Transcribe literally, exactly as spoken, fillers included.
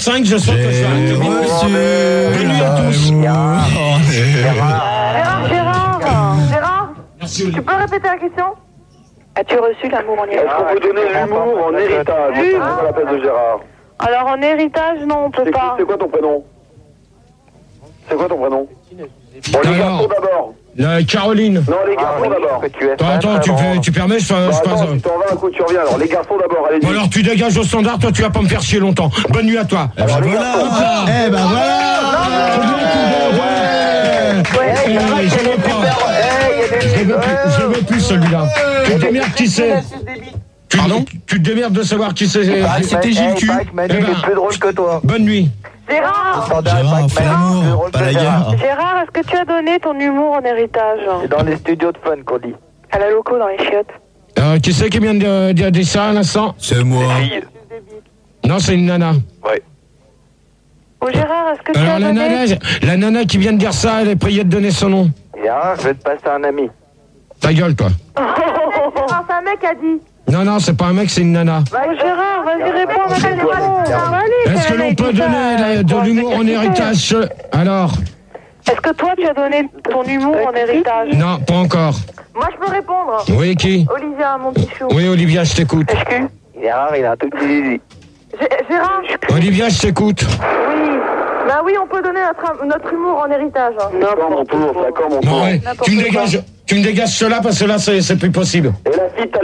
trente-cinq, je sens que je vais arrêter. Bonne nuit à tous. Gérard, Gérard, Gérard, Merci, tu Olivier. peux répéter la question? As-tu reçu l'amour en héritage? Est-ce qu'on peut donner l'humour en héritage? C'est pas la place de Gérard. Alors en héritage, non, on peut C'est pas. c'est quoi ton prénom? C'est quoi ton prénom? Bon, les Alors. garçons d'abord. La Caroline. Non, les garçons d'abord. Attends, attends, tu, fais, tu permets, je, fais- Bon, je passe. attends, tu t'en vas, un coup tu reviens. Alors, les garçons d'abord, allez-y. Bon alors tu dégages au standard, toi tu vas pas me faire chier longtemps. Bonne nuit à toi. Alors, les Voilà. garçons. Eh ben voilà. Ouais, je veux pas. Je veux plus, je veux plus celui-là. Tu te démerdes qui c'est. Tu, tu te démerdes de savoir qui c'est. Ah, c'était Gilles Q. Eh ben, plus drôle que toi. bonne nuit. Gérard, Gérard, fais l'amour, pas la guerre. Gérard, est-ce que tu as donné ton humour en héritage? C'est dans les studios de fun qu'on dit. À la loco dans les chiottes. Euh, qui c'est qui vient de dire de, de ça à l'instant? C'est moi. Non, c'est une nana. Oh Gérard, est-ce que tu Alors as la donné... nana, la nana qui vient de dire ça, elle est priée de donner son nom. Gérard, je vais te passer un ami. Ta gueule, toi. Gérard, c'est un mec a dit. Non, non, c'est pas un mec, c'est une nana. Oh Gérard, vas-y, réponds à ma question. Allez, Est-ce c'est que un l'on mec peut qui donner t'a- la- de Bon, l'humour c'est en qui héritage? Alors? Est-ce que toi, tu as donné ton humour en héritage? Non, pas encore. Moi, je peux répondre. Oui, qui? Olivia, mon petit chou. Oui, Olivia, je t'écoute. Est-ce que... Gérard, il a un tout petit zizi. Gé- Gérard? Olivia, je t'écoute. Oui. Bah oui, on peut donner notre, notre humour en héritage. D'accord, mon tour, d'accord, mon Bon, tour. ouais. Tu me dégages, tu me dégages cela parce que là, c'est c'est plus possible. Et la fille,